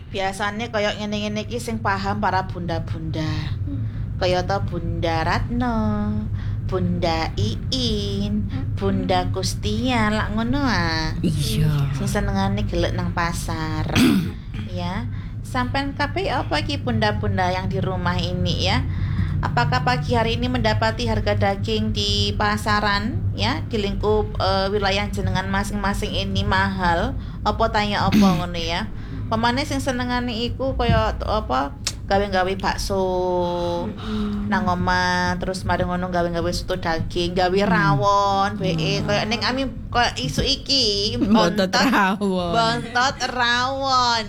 Biasane koyo ngene-ngene iki sing paham para bunda-bunda. Kaya ta Bunda Ratno, Bunda Iin, Bunda Kustia lak ngono ah. Iya. Sing senengane gelek nang pasar. Ya. Sampean kabeh apa iki bunda-bunda yang di rumah ini ya? Apakah pagi hari ini mendapati harga daging di pasaran ya di lingkup wilayah jenengan masing-masing ini mahal? Apa tanya apa ngono ya? Pemane sing senengane iku kaya apa gawe-gawe bakso nang omah terus mari ngono gawe-gawe soto daging, gawe rawon, kaya ning ami kaya isu iki Bontot rawon. Bontot rawon.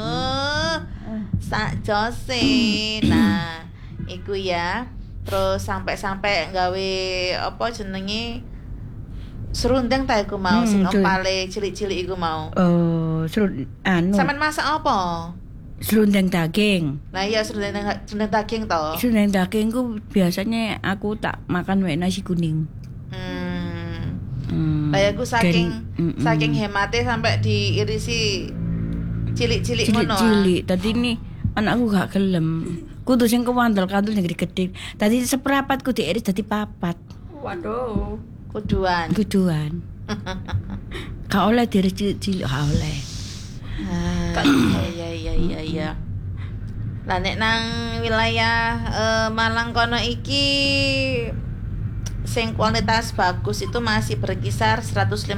Sak jose. Nah, iku ya. Terus sampai gawe apa jenenge serundeng ta iku mau sing empale cilik-cilik iku mau. Oh, Sampeyan masak apa? Serundeng daging. Nah iya serundeng daging to. Serundeng daging ku biasanya aku tak makan wae nasi kuning. Kayak aku saking hematnya sampai diirisi cilik-cilik ngono. Cilik. Tadi ini anakku gak gelem. Kudu sing kewandel-kandel yang gede-gede. Tadi seperapatku diiris dadi papat. Waduh. Kuduan. Gak oleh diiris cilik-cilik, gak oleh. Iya. Lah nek nang wilayah Malang kono iki sing kualitas bagus itu masih berkisar 150.000.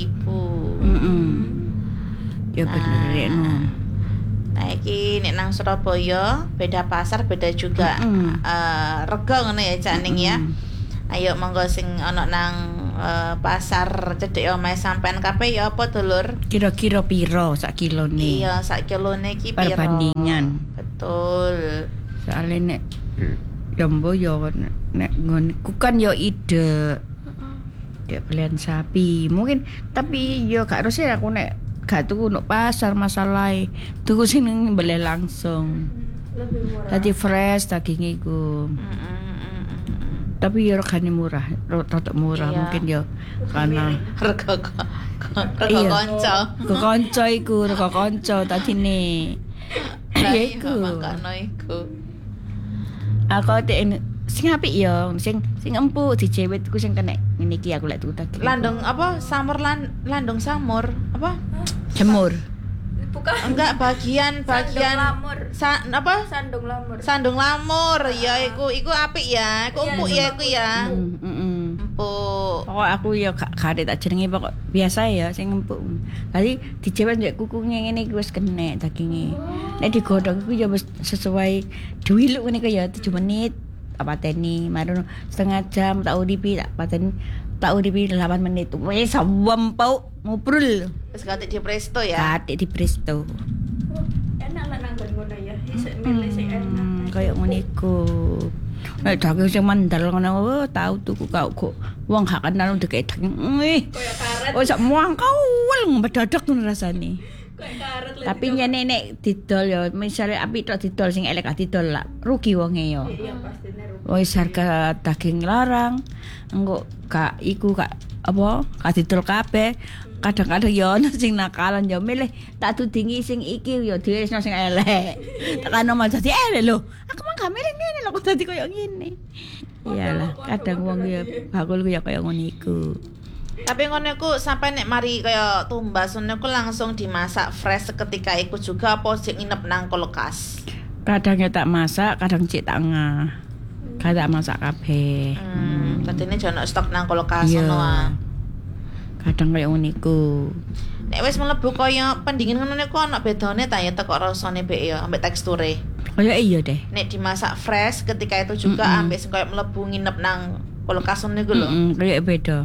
Ya bener no. Nah iki nek nang Surabaya beda pasar beda juga rega ngono ya Cak Ning ya. Ayo monggo sing ana nang pasar cedhek omahe sampean kabeh ya apa dulur? Kira-kira piro sak kilone? Iya, sak kilone iki piro? Perbandingan. Betul. Soalnya nek jombo yo nek nggonku kan yo ide. Ya belian sapi. Mungkin tapi yo gak harus aku nek gak tuku nang pasar masalahe. Tuku sing beli langsung. Lebih murah. Tadi fresh daging iku. Tapi ya regane murah, rada murah iya. mungkin ya karena rega kanca iku rega kanca tadine. Ya iku. Makano iku. Aku tek sing apik ya, sing empuk dicewet iku sing kena ngene iki aku lek tuku daging. Landung apa? Landung samur apa? Jemur. Bukan. Enggak bagian Sandung lamur. Ya iku apik ya. Iku empuk ya iku ya. Empuk. Pokok aku ya gak tak jenenge pokok biasa ya sing empuk. Tadi dicewet ndek kukunya ngene iki wis kenek daginge. Nek digodhog iku ya wis sesuai diwiluk ngene kaya 7 menit. Tak pateni, marono setengah jam tak udipi tak pateni. Tak udipi 8 menit. Wis sawempau ngobrol. Wis ganti di presto ya. Ganti di presto. Enak lah nang ngono ya. Isek milih sing enak. Kayak ngono iku. Nek daging sing mandal ngono tau tuku kok wong gak kenal ndek daging. Kayak karet. Oh sak muangkawel mendadak ngono rasane. Kayak karet. Tapi nek didol ya misale apik tok didol sing elek gak didol lah rugi wonge ya. Iya pastine rugi. Wis harga daging larang engko gak iku gak apa gak didol kabeh. Kadang-kadang ya ono sing nakalan ya milih tak tudingi sing iki ya diresno sing elek. Tekan omah dadi elek lho. Aku mah gak milih ngene lho kok dadi koyo ngene. Iyalah, kadang wong ya bakul ya koyo ngono iku. Tapi ngono iku sampai nek mari kaya tumbas ngono iku langsung dimasak fresh seketika iku juga apa sing nginep nang kulkas. Kadang ya tak masak, kadang cek tak ngah. Kadang masak kabeh. Dadine jono stok nang kulkas Iya. ngono ah. Kadang kaya ngono iku. Nek wis mlebu kaya pendingin ngono niku ana bedane ta ya teko rasane mbek ya ambek teksture. Kaya iya deh. Nek dimasak fresh ketika itu juga ambek sing kaya mlebu nginep nang kulkas ngono niku lho. Kaya beda.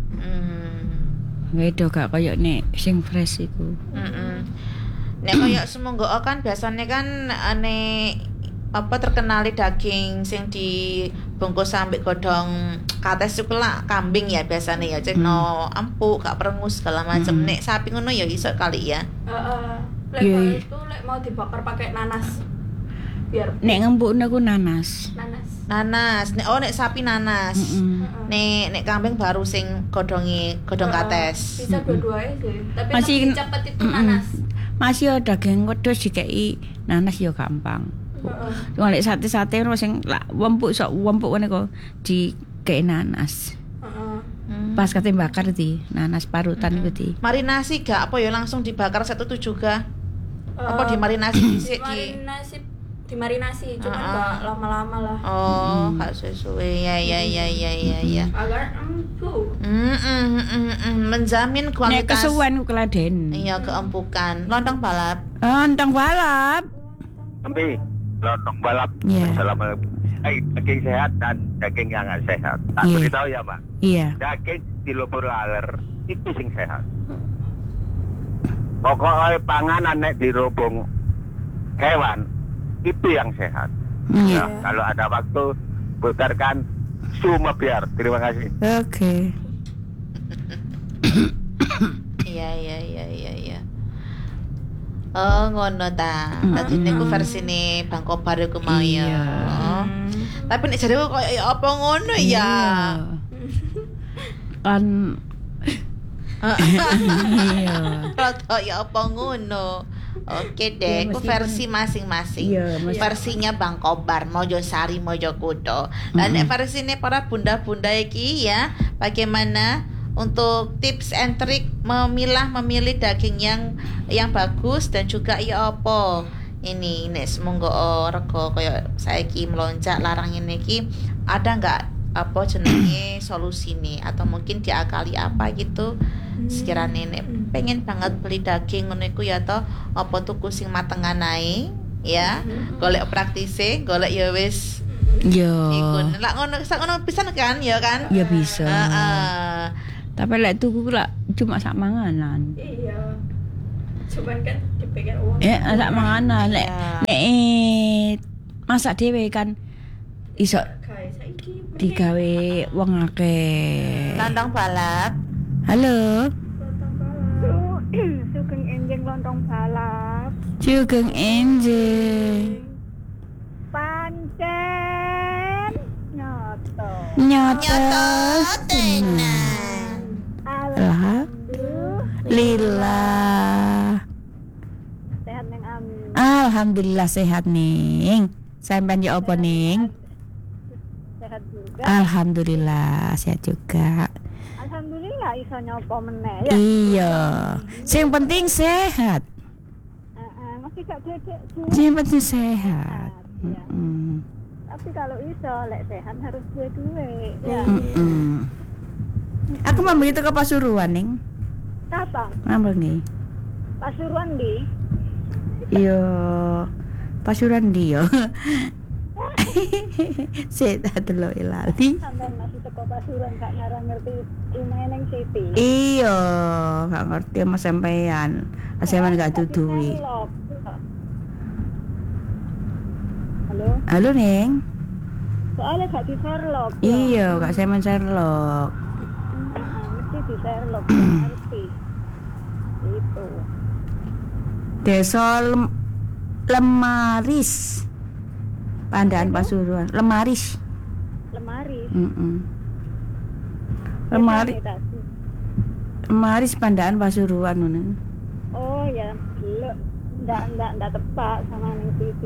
Beda gak kaya nek sing fresh iku. Nek kaya semonggo kan biasanya kan nek apa terkenali daging sing dibungkus ambek godhong kates iku lah kambing ya biasanya ya cekno empuk gak perengus segala macam. Nek sapi ngono ya iso kali ya. Lek itu lek mau dibakar pakai nanas. Biar Nek ngempukne ku nanas. Nanas. Nek sapi nanas. Nek kambing baru sing godhong kates. Bisa dua-duanya sih. Tapi Masih lebih cepet itu nanas. masih daging wedhus dikeki nanas ya gampang. Cuma lek sate-sate ora sing lak wempuk sok wempuk ngene kok dikeki nanas. Pas kate bakar di nanas parutan iku di. Marinasi gak apa ya langsung dibakar satu itu juga? Apa dimarinasi dhisik di? Dimarinasi, cuman gak lama-lama lah. Oh, gak sesuai. Ya. Agar empuk. Menjamin Nek kualitas. kesuwen ku keladen. Iya, keempukan. Lontong balap. Ontong balap. Tapi lontong balap Iya. selama daging sehat dan daging yang nggak sehat. Tak Iya. beritahu ya, Pak. Iya. Daging dilebur laler itu sing sehat. Pokoknya panganan nek dirobong hewan itu yang sehat. Iya. Ya, kalau ada waktu putarkan Suma biar. Terima kasih. Oke. Iya. Oh, ngono ta. Tadi niku versine Bang Kobar iku mau ya. Iya. Oh. Tapi nek jareku koyo ya apa ngono ya. Kan iya. Rada ya apa ngono. Oke Ya, deh, ku meskipun- versi masing-masing. Iya, meskipun- Versinya Bang Kobar, Mojosari, Mojokudo. Dan nek versine para bunda-bunda iki ya, bagaimana untuk tips and trick memilih daging yang bagus dan juga ya apa ini nek semoga rego kaya saiki melonjak larang ini iki ada nggak apa jenenge solusi nih atau mungkin diakali apa gitu sekiranya nek pengen banget beli daging ngono iku ya toh apa tuku sing matengan ae ya golek praktise golek ya wis Yo. iku lak ngono pisan kan ya kan Ya bisa. Heeh. Tapi lek tuku lak cuma sak manganan. Iya. Cuman kan dipikir uang. Sak manganan lek Iya. nek masak dhewe kan iso Guys, saiki digawe wong akeh. Lontong balap. Halo, Sugeng enjing lontong balap. Sugeng enjing. Pancen nyoto. Nyoto tenan. Alhamdulillah. Sehat neng amin. Alhamdulillah sehat ning. Sampeyan ya apa ning? Sehat juga. Alhamdulillah sehat juga. Alhamdulillah iso nyopo meneh ya. Iya. Sing penting sehat. Masih gak dedek Sing penting sehat. Ya. Mm. Tapi kalau iso lek sehat harus duwe-duwe. Ya. Mm-mm. Aku mau begitu ke Pasuruan ning. Kapan? Ngambel nih. Pasuruan di. Iya. Pasuruan dia. Sehat lo ilali. Sampai masih teko Pasuruan gak ngerti lumayan neng Siti. Iya, gak ngerti sama sampean. Sampean gak duduwi. Halo? Halo, Neng. Soalnya gak di Sherlock. Iya, gak sampean Sherlock. Mesti di Sherlock ngerti. Itu. Desa Lemaris. Pandaan Pasuruan. Lemaris. Lemari. Lemaris Pandaan Pasuruan ngono. Oh ya, belum. Nggak tepat sama neng TV.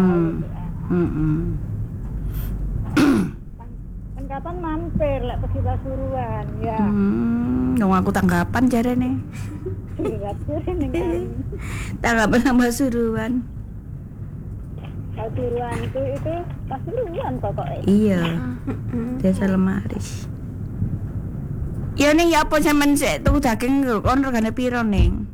Kan kapan mampir lek pergi Pasuruan ya. Dong aku tanggapan jarene. Berat neng amin. Tanggapan sama Pasuruan. Pasuruan itu Pasuruan pokoknya. Iya. Desa Lemaris. Ya ning ya apa sampean sik tuku daging kon regane piro ning?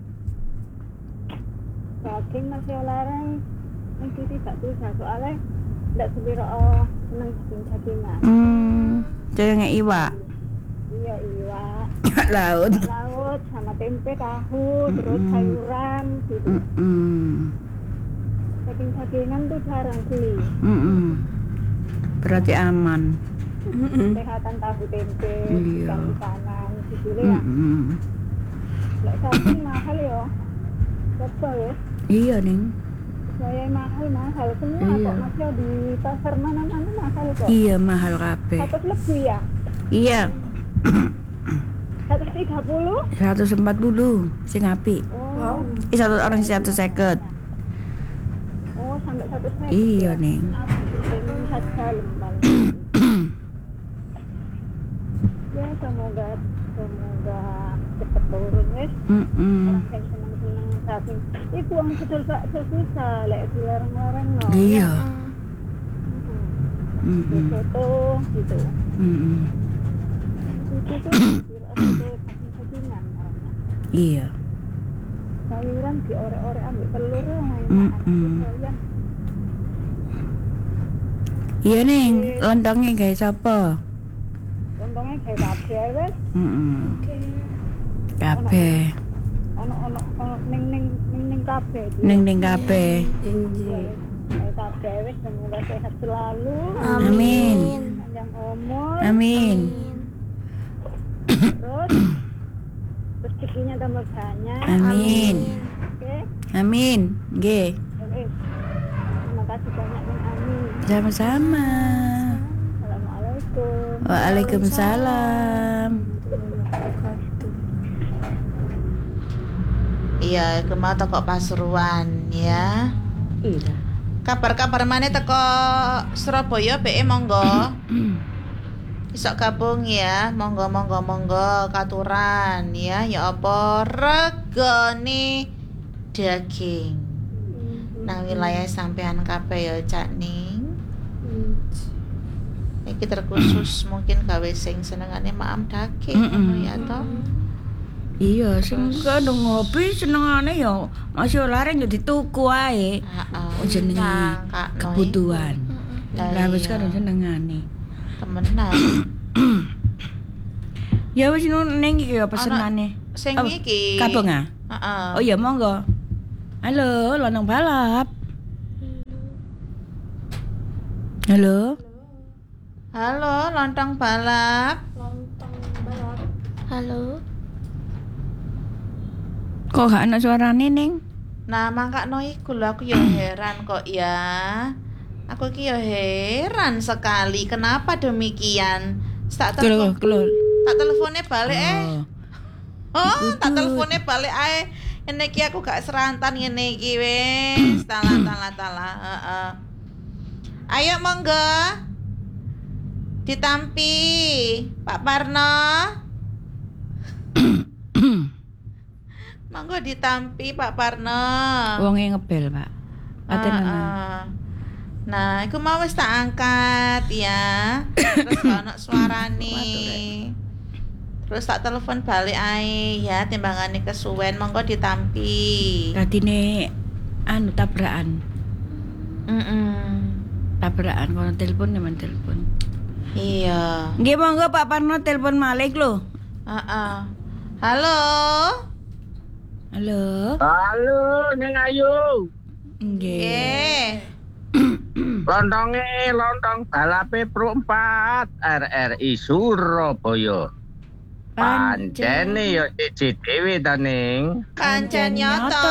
Daging masih larang. Neng TV gak bisa soalnya nggak sepiro seneng dagingan. Jangan iwak. Iya iwak. Laut. Laut sama tempe tahu terus sayuran gitu. Daging-dagingan tuh jarang beli. Berarti aman. Kesehatan tahu tempe, Iya. ikan-ikanan gitu ya. Lek sapi mahal ya. Betul ya. Iya ning. Saya mahal semua Iya. kok masih di pasar mana-mana mahal kok. Iya mahal kabeh. 100 lebih ya. Iya. 130. 140 sing apik. Oh Wow. Satu orang 150. Oh, sampai 1 meter. Iya, Neng. Pengen saja paling. Ya, semoga cepat turun wis. Orang yang seneng-seneng daging. Iku wong sedul bakso susah lek dilarang-larang no. Iya. Di foto gitu. Itu tuh daging-dagingan orangnya. Iya. Sayuran diorek-orek ambil telur main makan. Iya, Neng. Lontongnya gawe sapa? Untungnya kayak kabeh wis. Kabeh. Ono ning kabeh. Ning kabeh. Kayak kabeh wis semoga sehat selalu. Amin. Panjang umur. Amin. Terus rezekinya tambah banyak. Amin. Oke. Amin. Nggih. Oke. Terima kasih banyak Ning Amin. Sama-sama. Assalamualaikum. Waalaikumsalam. Iya, iku mau teko Pasuruan ya. Iya. Kabar-kabar maneh teko Surabaya BE monggo. Isok gabung ya, monggo katuran ya. Ya apa regane daging nang wilayah sampean kabeh ya Cak Ning. Iki terkhusus mungkin gawe sing senengane maam daging ngono ya toh. Iya, sing kadung ngopi senengane ya masih larang yo dituku ae. Heeh. Jenenge kebutuhan. Lah wis kadung senengane. Temenan. Ya wis ning iki ya pesenane. Sing Oh, iki. Kabung ah? Heeh. Oh iya monggo. Halo, lontong balap. Halo. Halo, lontong balap. Halo. Kok gak ana suarane, Ning? Nah, mangkakno iku lho aku ya heran kok ya. Aku iki ya heran sekali kenapa demikian. Tak telepon. Tak teleponnya balik tak teleponnya balik ae. Ngene iki aku gak serantan ngene iki wis. Tala. Heeh. Ayo monggo. Ditampi Pak Parno. Monggo ditampi Pak Parno. Wonge ngebel, Pak. Nah, iku mau wis tak angkat ya. Terus ono suarane. Terus tak telepon balik ae ya, timbangane kesuwen monggo ditampi. Dadine anu tabrakan. Tabrakan kono telepon nemen telepon. Iya. Nggih monggo Pak Parno telepon malih lho. Heeh. Halo. Halo. Halo, Neng Ayu. Nggih. Lontong balape Pro 4 RRI Surabaya. Pancene yo siji dhewe ta Ning. Kancen nyoto.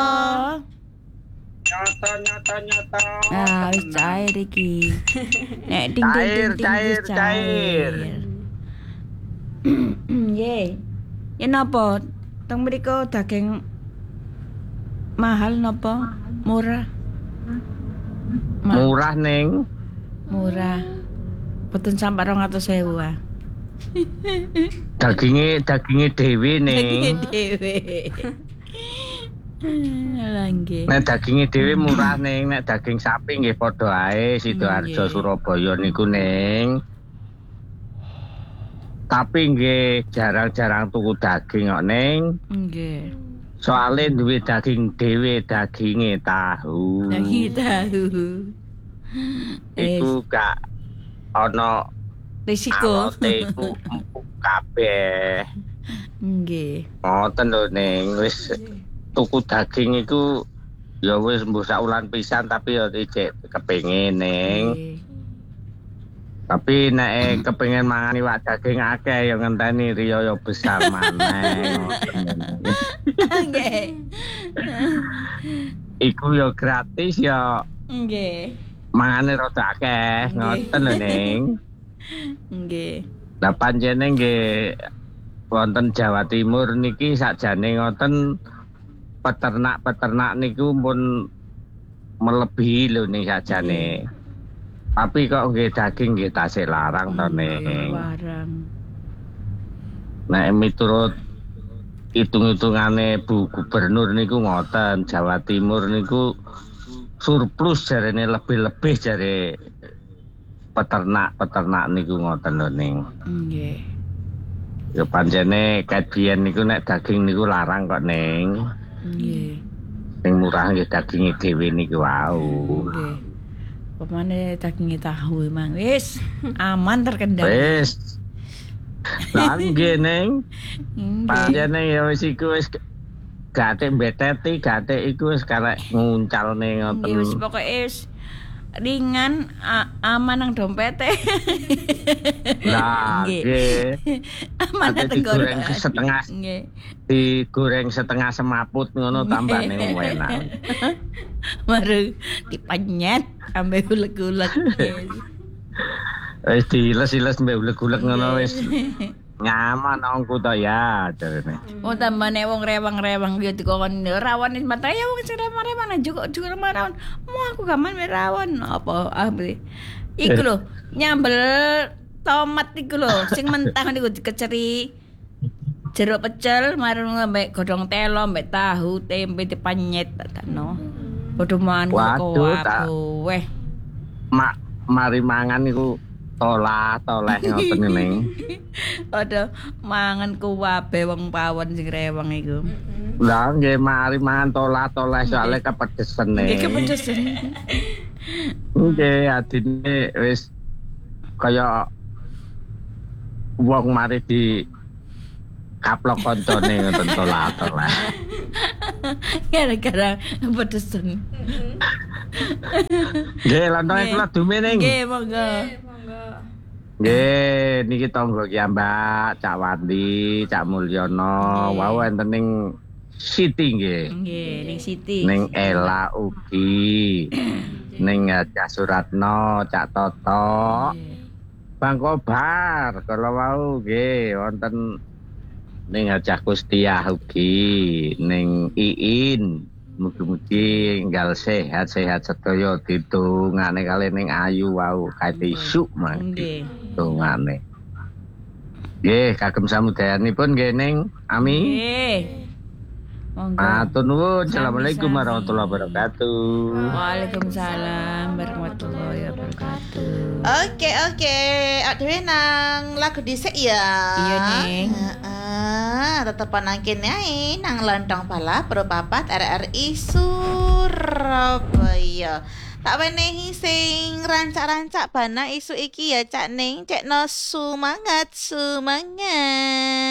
Nyoto. Ah, wis cair iki. Nek ting wis Cair. Nggih. Ya napa? Teng mriku daging mahal napa? Murah. Murah Ning. Murah. Boten sampe 200.000 ah. Daginge dhewe Ning. Dhewe. Lah nggih. Nek daginge dhewe murah Ning, nek daging sapi nggih padha ae Sidoarjo Surabaya niku Ning. Tapi nggih jarang-jarang tuku daging kok Ning. Nggih. Soale duwe daging dhewe daginge tahu. Daging tahu. Iku gak ana Risiko. awote iku empuk kabeh. Nggih. Ngoten lho Ning, wis tuku daging iku ya wis mbuh sak wulan pisan tapi ya ijek kepengin Ning. Tapi nek kepengin mangan iwak daging akeh ya ngenteni riyaya besar maneh. Nggih. Iku ya gratis ya Nggih. mangane rada akeh ngoten lho Ning. Nggih. Lah panjenengan nggih wonten Jawa Timur niki sakjane ngoten peternak niku pun melebihi lho ning sajane. Tapi kok nggih daging nggih tasih larang to ning. Larang. Nek miturut hitung-hitungane Bu Gubernur niku ngoten, Jawa Timur niku surplus jarene lebih-lebih jare peternak niku ngoten lho ning. Nggih. Ya pancene kayak biyen niku nek daging niku larang kok ning. Nggih. Sing murah nggih daginge dhewe niku wau. Nggih. Pemane daging tahu emang wis aman terkendali. Wis. Lah nggih ning. Pancene ya wis iku wis gate beteti, gate iku wis karek nguncalne ngoten. Nggih wis pokoke wis ringan aman nang dompete. Lah nggih. Aman nang digoreng setengah. Nggih. Digoreng setengah semaput ngono tambane enak. Baru dipenyet ambe uleg-uleg. Wis diles-iles mbek uleg-uleg ngono wis nyaman ongku to ya jarene. Oh tambane wong rewang-rewang yo dikon rawon wis mata ya wong sing rewang-rewang nang juga rawon. Mau aku gaman rawon apa iku lho nyambel tomat iku lho sing mentah niku dikeceri jeruk pecel marung mbek godhong telo mbek tahu tempe dipenyet takno. Padha mangan kok weh. Mari mangan iku toleh ngoten ning. Padha mangan kuwabe wong pawon sing rewang iku. Lah nggih mari mangan toleh soalé kepedesen. Nggih kepedesen. Nggih adine wis kaya wong mari di kaplok koncone ngoten toleh. Gara-gara pedesen. Nggih lontong kula dume ning. Nggih monggo. Nggih niki tangga ki Mbak Cak Wandi, Cak Mulyono, wau enten ning Siti nggih. Nggih ning Siti. Ning Ela ugi. Ning Cak Suratno, Cak Toto. Bang Kobar kala wau nggih wonten ning Cak Kustiah ugi, ning Iin. Mugi-mugi enggal sehat-sehat sedaya ditungane kali ning Ayu wau kate isuk mangke. Tungane. Nggih, kagem samudayanipun nggih ning Ami. Nggih. Monggo. Matur nuwun. Assalamualaikum warahmatullahi wabarakatuh. Waalaikumsalam warahmatullahi wabarakatuh. Oke. Dhewe nang lagu dhisik ya. Iya, Ning. Tetepan nang kene ae nang Lontong Pala Pro Papat RRI Surabaya. Tak wenehi sing rancak-rancak bana isu iki ya Cak Ning, cekno semangat.